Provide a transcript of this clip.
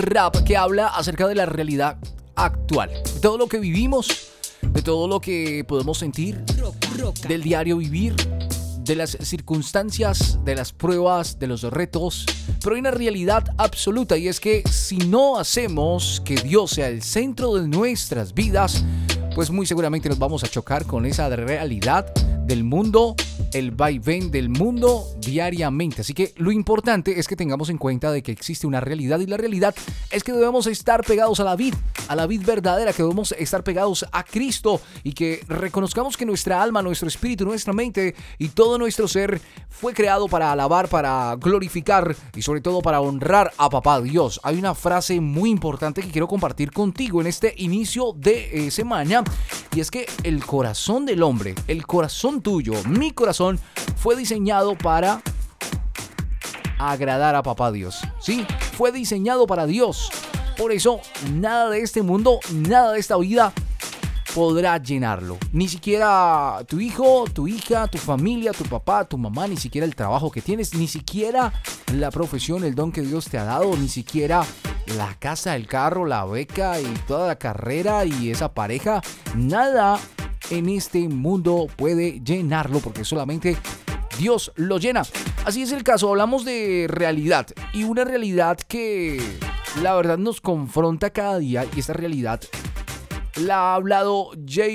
Rap que habla acerca de la realidad actual, de todo lo que vivimos, de todo lo que podemos sentir, del diario vivir, de las circunstancias, de las pruebas, de los retos. Pero hay una realidad absoluta, y es que si no hacemos que Dios sea el centro de nuestras vidas, pues muy seguramente nos vamos a chocar con esa realidad del mundo, el vaivén del mundo diariamente. Así que lo importante es que tengamos en cuenta de que existe una realidad, y la realidad es que debemos estar pegados a la vid verdadera, que debemos estar pegados a Cristo, y que reconozcamos que nuestra alma, nuestro espíritu, nuestra mente y todo nuestro ser fue creado para alabar, para glorificar y sobre todo para honrar a Papá Dios. Hay una frase muy importante que quiero compartir contigo en este inicio de semana, y es que el corazón del hombre, el corazón tuyo, mi corazón, fue diseñado para agradar a Papá Dios. Sí, fue diseñado para Dios. Por eso, nada de este mundo, nada de esta vida podrá llenarlo. Ni siquiera tu hijo, tu hija, tu familia, tu papá, tu mamá, ni siquiera el trabajo que tienes, ni siquiera la profesión, el don que Dios te ha dado, ni siquiera la casa, el carro, la beca y toda la carrera y esa pareja. Nada en este mundo puede llenarlo, porque solamente Dios lo llena. Así es el caso. Hablamos de realidad, y una realidad que la verdad nos confronta cada día, y esta realidad la ha hablado J.